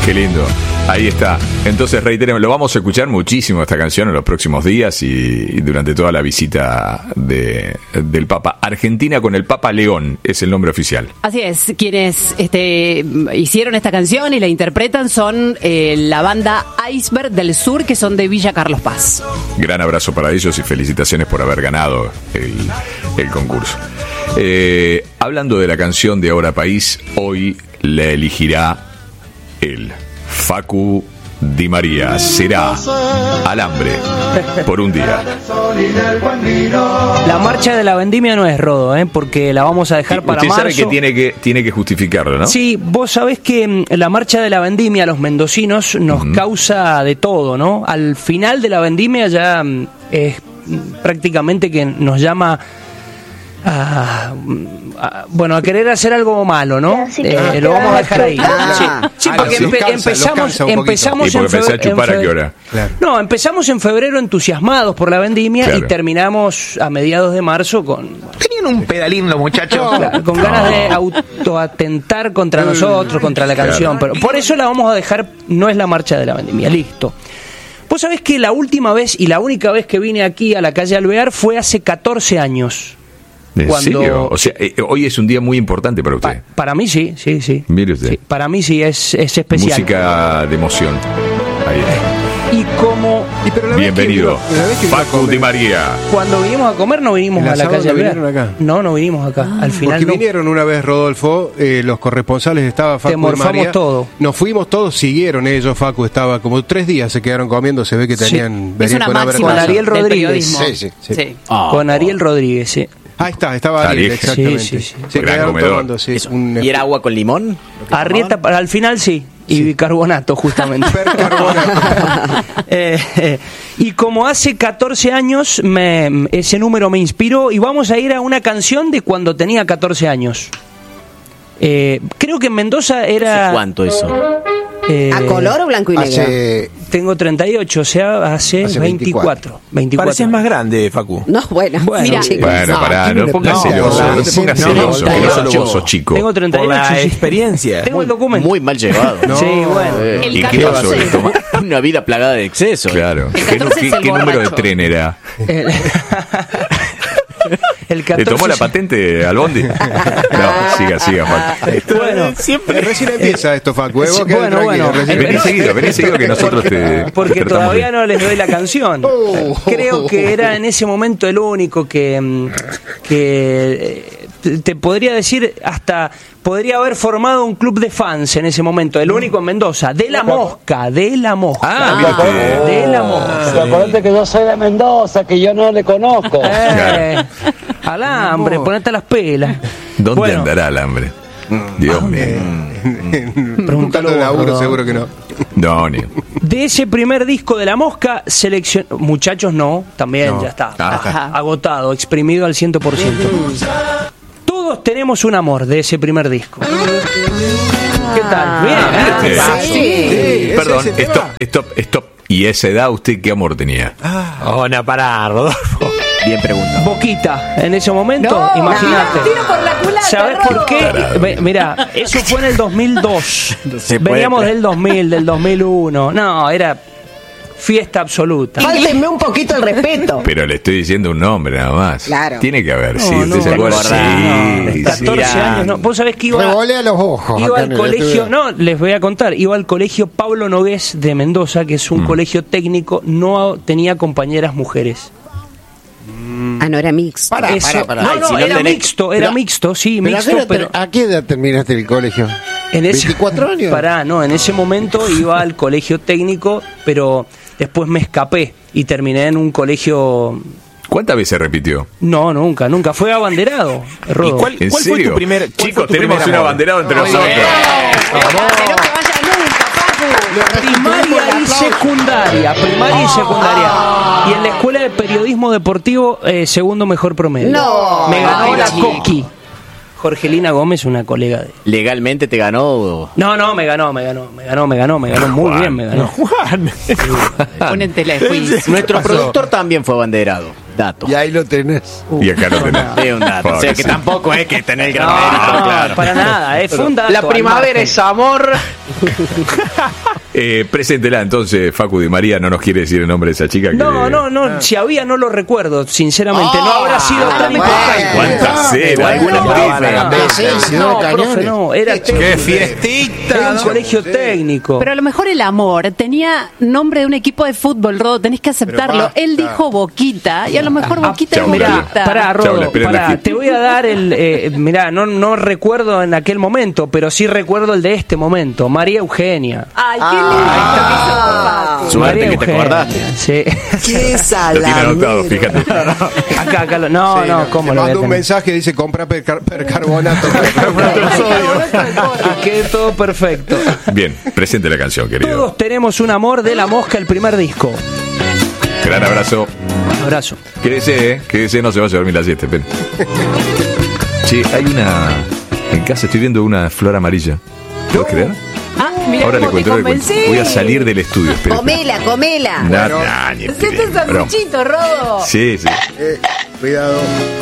Qué lindo. Ahí está. Entonces reiteremos, lo vamos a escuchar muchísimo esta canción en los próximos días y durante toda la visita del Papa. Argentina con el Papa León es el nombre oficial. Así es. Quienes hicieron esta canción y la interpretan son la banda Iceberg del Sur, que son de Villa Carlos Paz. Gran abrazo para ellos y felicitaciones por haber ganado el concurso. Hablando de la canción de Ahora País, hoy la elegirá él, Facu Di María. Será Alambre por un día. La marcha de la vendimia no es Rodo, porque la vamos a dejar para marzo. Usted sabe que tiene que justificarlo, ¿no? Sí, vos sabés que la marcha de la vendimia a los mendocinos nos causa de todo, ¿no? Al final de la vendimia ya es prácticamente que nos llama a querer hacer algo malo, ¿no? Lo vamos a dejar ahí. Sí, porque empezamos en febrero. Claro. No, empezamos en febrero entusiasmados por la vendimia, claro, y terminamos a mediados de marzo tenían un pedalín los muchachos. Claro, con ganas de autoatentar contra nosotros, contra la canción. Claro. Pero por eso la vamos a dejar, no es la marcha de la vendimia, listo. Vos sabés que la última vez y la única vez que vine aquí a la calle Alvear fue hace 14 años. ¿En serio? O sea, hoy es un día muy importante para usted. Para mí sí. Mire usted. Sí, para mí sí, es especial. Música de emoción. Ahí está. Y como... Bienvenido, Facu Di María. Cuando vinimos a comer no vinimos a la calle Alvear. No vinimos acá. Al final porque vinieron una vez, Rodolfo, los corresponsales, estaba Facu Di María. Todo. Nos fuimos todos, siguieron ellos, Facu estaba como 3 días, se quedaron comiendo, se ve que tenían... Es una máxima con Ariel Rodríguez. Sí. Con Ariel Rodríguez, sí. Ahí estaba Ariel, exactamente. Sí. Se quedaron tomando, ¿Y era agua con limón? Arrieta, al final sí. Y bicarbonato, justamente. Y como hace 14 años ese número me inspiró, y vamos a ir a una canción de cuando tenía 14 años. Creo que en Mendoza era... ¿Hace cuánto eso? ¿A color o blanco y negro? Tengo 38, o sea, hace 24. Pareces más grande, Facu. No, bueno mira, chicos. Bueno, pará, no te pongas celoso, no te pongas celoso, que no solo vos sos chico. Tengo 38. Por la experiencia. Tengo el documento. Muy mal llevado. Sí, bueno. ¿Y qué pasó? Una vida plagada de exceso. Claro. ¿Qué número de tren era? El 14... ¿Le tomó la patente al bondi? No, siga, Facu. Bueno, siempre recién empieza esto, Facu. Bueno. Vení seguido que nosotros te... Porque todavía no les doy la canción. Creo que era en ese momento el único que te podría decir, hasta podría haber formado un club de fans en ese momento, el único en Mendoza, de la Mosca. De la Mosca. Acordate que yo soy de Mendoza, que yo no le conozco. Alambre, ponete las pelas. ¿Dónde andará Alambre? Dios mío. Preguntando de laburo, seguro que no. No, ni. De ese primer disco de La Mosca, muchachos no, también ya está. Agotado, exprimido al 100%. Todos tenemos un amor de ese primer disco. ¿Qué tal? Bien. Perdón, stop. ¿Y a esa edad usted qué amor tenía? No, pará, Rodolfo. Bien pregunta. Boquita, en ese momento, imagínate. Tiro por la culata. ¿Sabes por qué? Mira, eso fue en el 2002. Veníamos del 2000, del 2001. No, era fiesta absoluta. Fáltenme un poquito el respeto. Pero le estoy diciendo un nombre nada más. Claro. Tiene que haber, sí. No, ¿Usted se acuerda? Sí. 14 años, no. Vos sabés que iba a los ojos. Iba al colegio, no, les voy a contar. Iba al colegio Pablo Nogués de Mendoza, que es un colegio técnico, no tenía compañeras mujeres. No era mixto. Era mixto, sí, mixto. Pero ¿a qué edad terminaste el colegio? ¿24 años? En ese momento iba al colegio técnico, pero después me escapé y terminé en un colegio... ¿Cuántas veces repitió? No, nunca. Fue abanderado, Rodo. ¿Cuál fue tu primer... Chicos, tenemos un abanderado entre nosotros. Primaria y secundaria. Y en la escuela de periodismo deportivo, segundo mejor promedio. Me ganó la Coqui. Jorgelina Gómez, una colega de... ¿Legalmente te ganó? No, me ganó muy bien, me ganó. Juan. Ponete la juicio. Nuestro productor también fue abanderado. Dato. Y ahí lo tenés. Y acá lo tenés. Es un dato. O sea que tampoco es que tener el gran mérito, No, claro. para nada, fue un dato La al primavera margen. es amor. Preséntela entonces, Facu Di María, no nos quiere decir el nombre de esa chica. No, si había no lo recuerdo, sinceramente. No habrá sido técnico. ¿Cuántas cenas? Alguna Profe, no, era ¡Qué técnico. fiestita! Era un colegio técnico. Pero a lo mejor el amor tenía nombre de un equipo de fútbol, Rodo, tenés que aceptarlo. basta. Él dijo Boquita, y a lo mejor Boquita chau, es mirá, Boquita. Pará, Chau, la Rodo, esperen pará, aquí. te voy a dar mirá, no recuerdo en aquel momento, pero sí recuerdo el de este momento, María Eugenia. Ay, qué lindo que hizo Facu. Suerte María que te Eugenia, acordaste. Sí. Qué Lo tiene anotado, fíjate. Acá, ¿cómo Te lo voy a mando un tener? mensaje, dice compra percarbonato. Y quedó todo perfecto. Bien, presente la canción, querido. Todos tenemos un amor de La Mosca, el primer disco. Gran abrazo. Abrazo. Quédese, no se vaya a dormir la siesta. Ven. Che, hay una... En casa estoy viendo una flor amarilla. ¿Puedes creer? Ah, mira Ahora le cómo te cuento, convencí. Voy a salir del estudio. espere. Comela. Nah, ni Hacete idea. un sanguchito, Rodo. Sí. Cuidado.